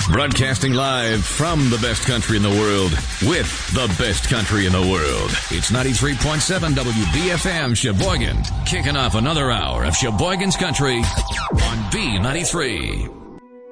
Broadcasting live from the best country in the world with the best country in the world. It's 93.7 WBFM Sheboygan. Kicking off another hour of Sheboygan's Country on B93.